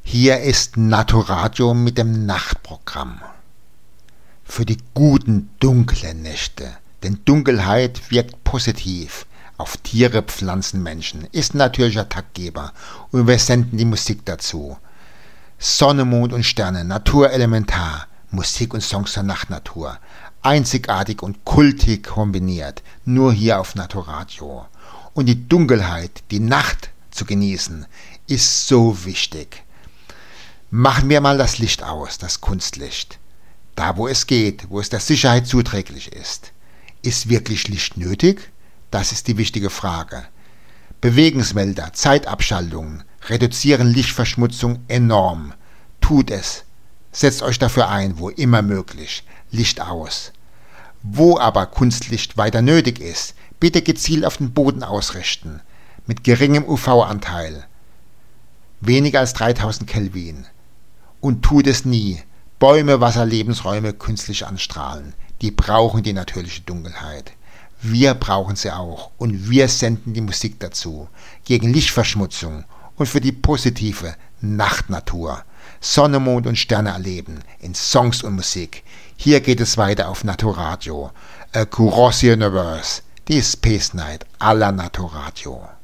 Hier ist Naturadio mit dem Nachtprogramm. Für die guten, dunklen Nächte, denn Dunkelheit wirkt positiv auf Tiere, Pflanzen, Menschen, ist ein natürlicher Taktgeber und wir senden die Musik dazu. Sonne, Mond und Sterne, Natur elementar, Musik und Songs der Nachtnatur, einzigartig und kultig kombiniert, nur hier auf Naturadio. Und die Dunkelheit, die Nacht zu genießen, ist so wichtig. Machen wir mal das Licht aus, das Kunstlicht. Da wo es geht, wo es der Sicherheit zuträglich ist. Ist wirklich Licht nötig? Das ist die wichtige Frage. Bewegungsmelder, Zeitabschaltungen reduzieren Lichtverschmutzung enorm. Tut es. Setzt euch dafür ein, wo immer möglich. Licht aus. Wo aber Kunstlicht weiter nötig ist, bitte gezielt auf den Boden ausrichten. Mit geringem UV-Anteil. Weniger als 3000 Kelvin. Und tut es nie. Bäume, Wasser, Lebensräume künstlich anstrahlen. Die brauchen die natürliche Dunkelheit. Wir brauchen sie auch und wir senden die Musik dazu. Gegen Lichtverschmutzung und für die positive Nachtnatur. Sonne, Mond und Sterne erleben in Songs und Musik. Hier geht es weiter auf Naturadio. Across the Universe, die Space Night à la Naturadio.